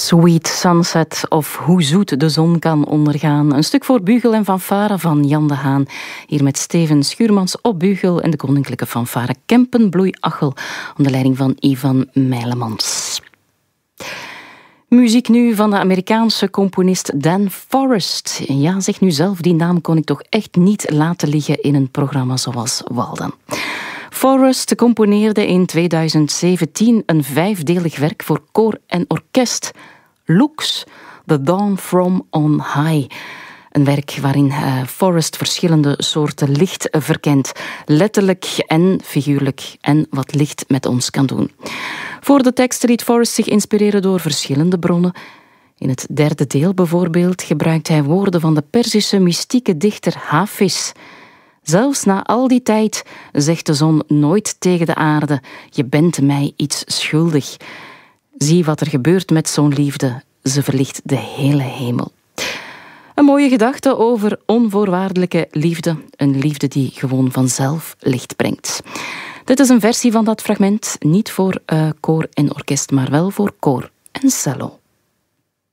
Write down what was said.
Sweet Sunset of Hoe zoet de zon kan ondergaan. Een stuk voor bugel en fanfare van Jan de Haan. Hier met Steven Schuurmans op bugel en de koninklijke fanfare Kempenbloeiachel onder leiding van Ivan Mijlemans. Muziek nu van de Amerikaanse componist Dan Forrest. Ja, zeg nu zelf, die naam kon ik toch echt niet laten liggen in een programma zoals Walden. Forrest componeerde in 2017 een 5-delig werk voor koor en orkest. Lux, The Dawn from on High. Een werk waarin Forrest verschillende soorten licht verkent. Letterlijk en figuurlijk. En wat licht met ons kan doen. Voor de tekst liet Forrest zich inspireren door verschillende bronnen. In het 3e deel bijvoorbeeld gebruikt hij woorden van de Perzische mystieke dichter Hafiz. Zelfs na al die tijd zegt de zon nooit tegen de aarde: je bent mij iets schuldig. Zie wat er gebeurt met zo'n liefde. Ze verlicht de hele hemel. Een mooie gedachte over onvoorwaardelijke liefde. Een liefde die gewoon vanzelf licht brengt. Dit is een versie van dat fragment. Niet voor koor en orkest, maar wel voor koor en cello.